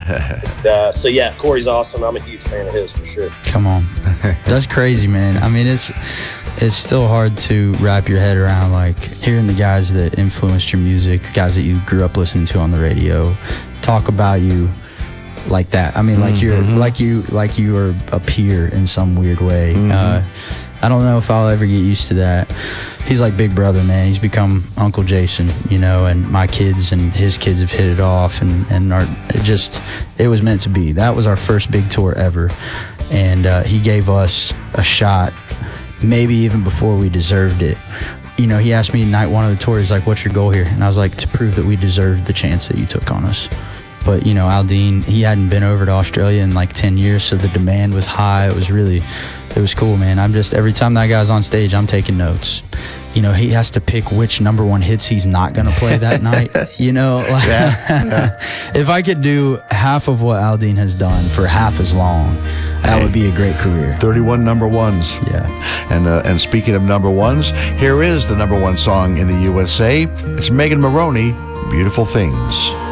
So yeah, Corey's awesome. I'm a huge fan of his for sure. Come on. That's crazy, man. I mean, it's still hard to wrap your head around, like, hearing the guys that influenced your music, the guys that you grew up listening to on the radio, talk about you like that. I mean, like you're like you are a peer in some weird way. I don't know if I'll ever get used to that. He's like big brother, man. He's become Uncle Jason, you know, and my kids and his kids have hit it off, and it was meant to be. That was our first big tour ever, and he gave us a shot, maybe even before we deserved it. You know, he asked me night one of the tour, he's like, "What's your goal here?" And I was like, "To prove that we deserved the chance that you took on us." But, you know, Aldean, he hadn't been over to Australia in like 10 years, so the demand was high. It was cool, man. Every time that guy's on stage, I'm taking notes. You know, he has to pick which number one hits he's not going to play that night. You know, like, if I could do half of what Aldean has done for half as long, that would be a great career. 31 number ones. Yeah. And speaking of number ones, here is the number one song in the USA. It's Megan Moroney, Beautiful Things.